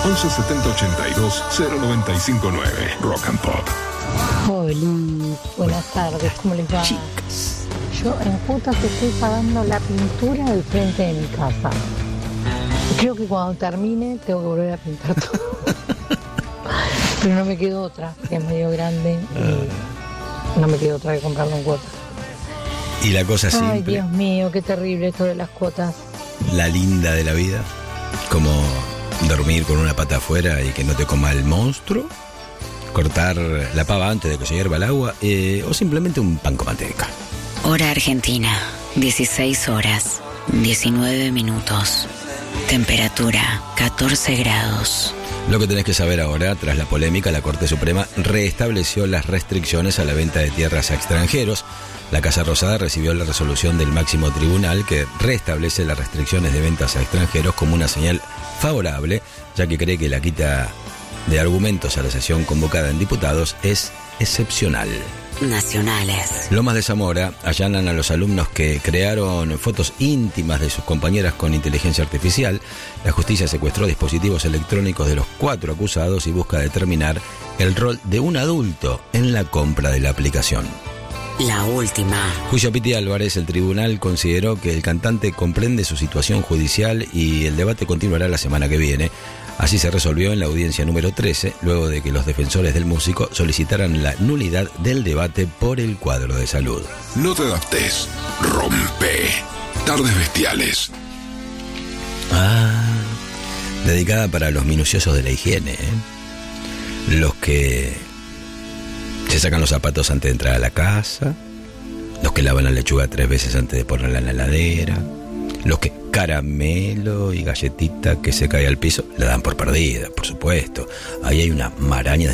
11 70 82 0959. Rock and Pop. Hola, buenas tardes, ¿cómo les va? Chicas. Yo en cuotas estoy pagando la pintura del frente de mi casa. Creo que cuando termine tengo que volver a pintar todo. Pero no me quedó otra, porque es medio grande y no me quedó otra que comprarlo en cuotas. Y la cosa simple. Ay, Dios mío, qué terrible esto de las cuotas. La linda de la vida. Como dormir con una pata afuera y que no te coma el monstruo. Cortar la pava antes de que se hierva el agua. O simplemente un pan con manteca. Hora Argentina, 16 horas, 19 minutos. Temperatura, 14 grados. Lo que tenés que saber ahora, tras la polémica, la Corte Suprema restableció las restricciones a la venta de tierras a extranjeros. La Casa Rosada recibió la resolución del máximo tribunal que restablece las restricciones de ventas a extranjeros como una señal favorable, ya que cree que la quita de argumentos a la sesión convocada en diputados es excepcional. Nacionales. Lomas de Zamora allanan a los alumnos que crearon fotos íntimas de sus compañeras con inteligencia artificial. La justicia secuestró dispositivos electrónicos de los 4 acusados y busca determinar el rol de un adulto en la compra de la aplicación. La última. Juicio a Piti Álvarez. El tribunal consideró que el cantante comprende su situación judicial y el debate continuará la semana que viene. Así se resolvió en la audiencia número 13, luego de que los defensores del músico solicitaran la nulidad del debate por el cuadro de salud. No te adaptes. Rompe. Tardes bestiales. Dedicada para los minuciosos de la higiene, Los que se sacan los zapatos antes de entrar a la casa, los que lavan la lechuga 3 veces antes de ponerla en la heladera, los que caramelo y galletita que se cae al piso la dan por perdida, por supuesto. Ahí hay una maraña de